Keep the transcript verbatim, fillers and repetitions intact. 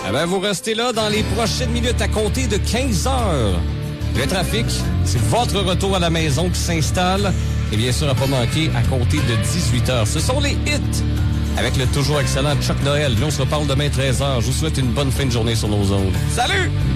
Eh ben, vous restez là dans les prochaines minutes à compter de quinze heures. Le trafic, c'est votre retour à la maison qui s'installe. Et bien sûr, à pas manquer, à compter de dix-huit heures. Ce sont les hits avec le toujours excellent Chuck Noël. Nous, on se reparle demain treize heures. Je vous souhaite une bonne fin de journée sur nos ondes. Salut!